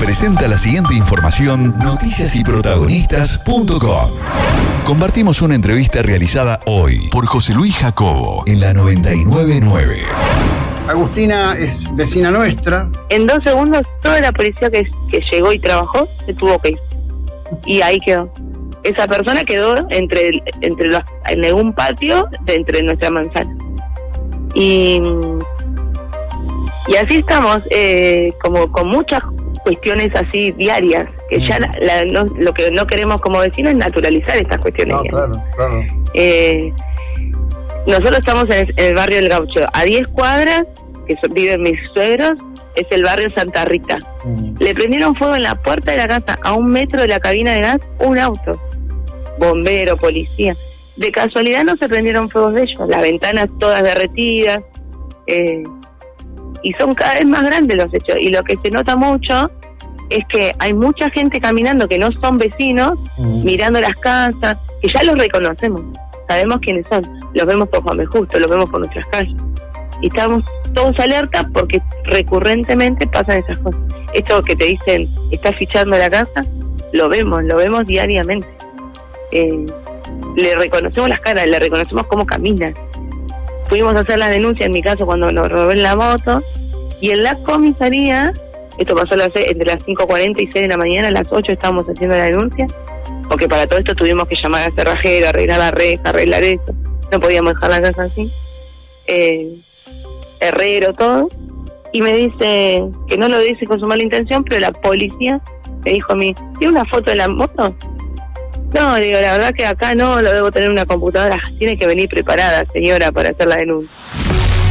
presenta la siguiente información noticiasyprotagonistas.com. Compartimos una entrevista realizada hoy por José Luis Jacobo en la 999. Agustina es vecina nuestra. En 2 segundos toda la policía que llegó y trabajó se tuvo que ir. Y ahí quedó. Esa persona quedó en un patio de entre nuestra manzana. Y así estamos, como con muchas cuestiones así diarias, que ya lo que no queremos como vecinos es naturalizar estas cuestiones. No, claro. Nosotros estamos en el barrio del Gaucho, a 10 cuadras, que viven mis suegros, es el barrio Santa Rita. Le prendieron fuego en la puerta de la casa, a 1 metro de la cabina de gas, un auto. Bombero, policía. De casualidad no se prendieron fuegos de ellos, las ventanas todas derretidas, y son cada vez más grandes los hechos. Y lo que se nota mucho es que hay mucha gente caminando que no son vecinos, mirando las casas, que ya los reconocemos, sabemos quiénes son, los vemos por Juan B. Justo, los vemos por nuestras calles. Y estamos todos alerta porque recurrentemente pasan esas cosas. Esto que te dicen, ¿estás fichando la casa? Lo vemos diariamente. Le reconocemos las caras, le reconocemos cómo camina. Fuimos a hacer la denuncia, en mi caso, cuando nos robó en la moto, y en la comisaría, esto pasó entre las 5:40 y 6 de la mañana, a las 8 estábamos haciendo la denuncia, porque para todo esto tuvimos que llamar al cerrajero, arreglar la reja, arreglar eso, no podíamos dejar la casa así. Herrero, todo, y me dice que no lo dice con su mala intención, pero la policía me dijo a mí, ¿tiene una foto de la moto? No, le digo, la verdad que acá no, lo debo tener en una computadora, tiene que venir preparada, señora, para hacer la denuncia.